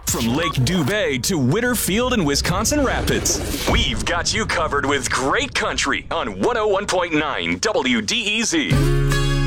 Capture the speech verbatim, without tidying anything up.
From Lake Dubay to Whitterfield and Wisconsin Rapids, we've got you covered with great country on one oh one point nine W D E Z.